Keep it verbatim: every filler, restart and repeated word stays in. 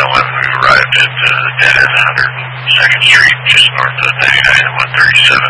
uh, when we arrived at uh, dead end one hundred second Street, just north of ninety-nine and one thirty-seven.